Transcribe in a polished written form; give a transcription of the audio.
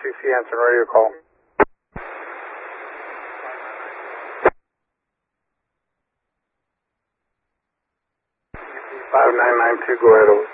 CC answer radio call. 5992, go ahead, over.